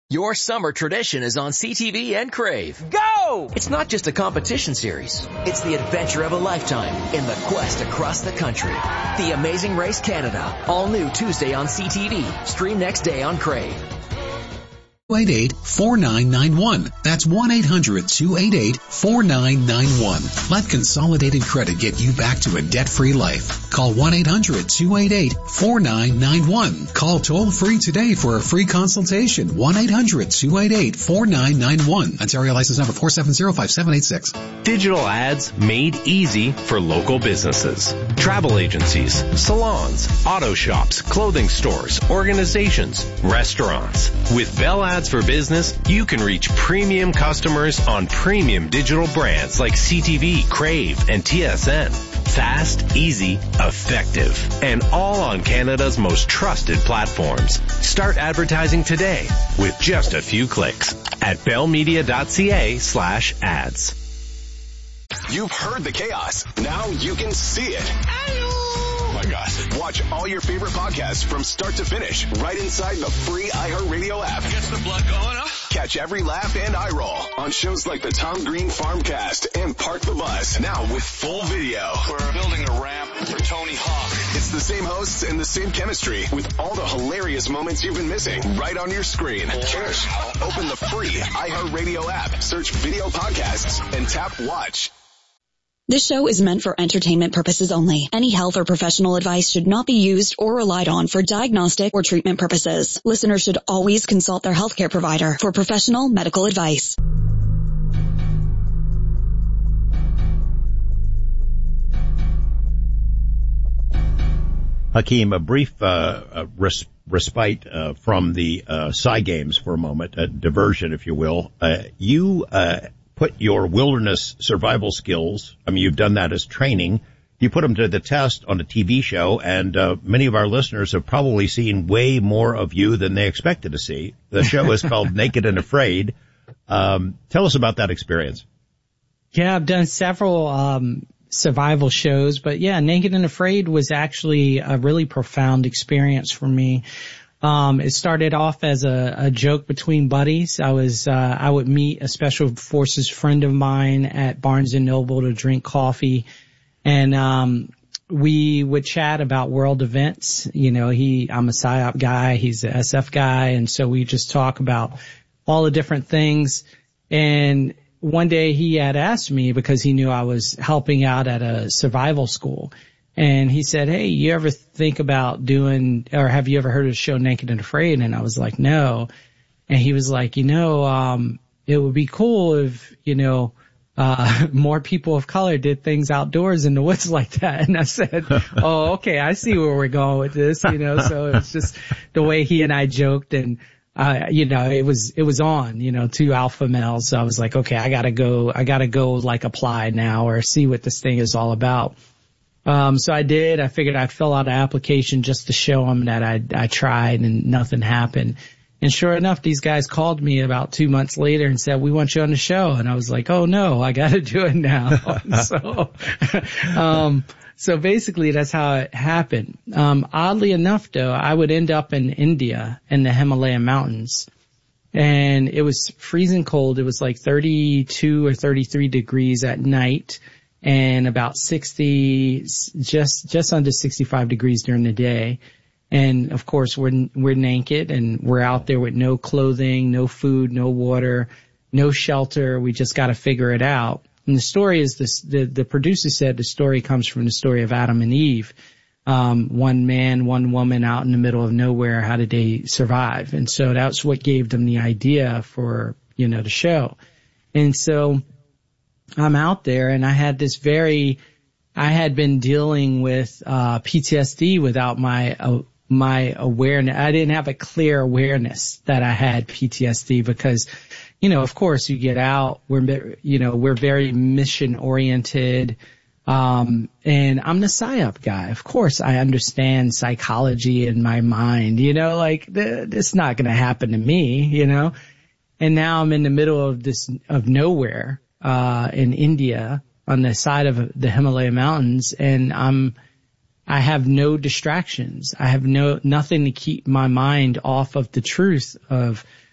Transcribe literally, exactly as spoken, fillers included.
Your summer tradition is on C T V and Crave. Go! It's not just a competition series. It's the adventure of a lifetime in the quest across the country. The Amazing Race Canada. All new Tuesday on C T V. Stream next day on Crave. two eight eight, four nine nine one. That's one eight hundred, two eight eight, four nine nine one. Let Consolidated Credit get you back to a debt-free life. Call one eight hundred, two eight eight, four nine nine one. Call toll-free today for a free consultation. one eight hundred, two eight eight, four nine nine one. Ontario license number four seven zero five seven eight six. Digital ads made easy for local businesses. Travel agencies, salons, auto shops, clothing stores, organizations, restaurants. With Bell Ads for Business, you can reach premium customers on premium digital brands like C T V, Crave, and T S N. Fast, easy, effective, and all on Canada's most trusted platforms. Start advertising today with just a few clicks at bellmedia.ca slash ads. You've heard the chaos. Now you can see it. Oh my gosh. Watch all your favorite podcasts from start to finish right inside the free iHeartRadio app. Gets the blood going, huh? Catch every laugh and eye roll on shows like the Tom Green Farmcast and Park the Bus. Now with full video. We're building a ramp for Tony Hawk. It's the same hosts and the same chemistry with all the hilarious moments you've been missing right on your screen. Cheers. Open the free iHeartRadio app, search video podcasts, and tap watch. This show is meant for entertainment purposes only. Any health or professional advice should not be used or relied on for diagnostic or treatment purposes. Listeners should always consult their healthcare provider for professional medical advice. Hakeem, a brief uh, uh, res- respite uh, from the uh, Psy Games for a moment, a diversion, if you will. Uh, you uh, put your wilderness survival skills, I mean, you've done that as training, you put them to the test on a T V show, and uh, many of our listeners have probably seen way more of you than they expected to see. The show is called Naked and Afraid. Um, tell us about that experience. Yeah, I've done several um survival shows, but yeah, Naked and Afraid was actually a really profound experience for me. Um, it started off as a, a joke between buddies. I was, uh, I would meet a special forces friend of mine at Barnes and Noble to drink coffee, and, um, we would chat about world events. You know, he, I'm a PSYOP guy, he's a S F guy, and so we just talk about all the different things. And one day he had asked me, because he knew I was helping out at a survival school, and he said, hey, you ever think about doing, or have you ever heard of the show Naked and Afraid? And I was like, no. And he was like, you know, um, it would be cool if, you know, uh, more people of color did things outdoors in the woods like that. And I said, oh, okay, I see where we're going with this, you know, so it's just the way he and I joked, and Uh, you know, it was, it was on, you know, two alpha males. So I was like, okay, I gotta go, I gotta go like apply now or see what this thing is all about. Um, so I did, I figured I'd fill out an application just to show them that I, I tried, and nothing happened. And sure enough, these guys called me about two months later and said, we want you on the show. And I was like, oh no, I gotta do it now. so, um, So basically that's how it happened. Um, oddly enough though, I would end up in India in the Himalaya mountains, and it was freezing cold. It was like thirty-two or thirty-three degrees at night, and about sixty, just, just under sixty-five degrees during the day. And of course we're, we're naked, and we're out there with no clothing, no food, no water, no shelter. We just got to figure it out. And the story is this, the, the producer said the story comes from the story of Adam and Eve. Um, one man, one woman out in the middle of nowhere. How did they survive? And so that's what gave them the idea for, you know, the show. And so I'm out there, and I had this very, I had been dealing with, uh, P T S D without my, uh, my awareness. I didn't have a clear awareness that I had P T S D, because, you know, of course you get out, we're, you know, we're very mission oriented. Um, and I'm the PSYOP guy. Of course I understand psychology in my mind, you know, like th- it's not going to happen to me, you know, and now I'm in the middle of this, of nowhere, uh, in India on the side of the Himalaya mountains. And I'm, I have no distractions. I have no, nothing to keep my mind off of the truth of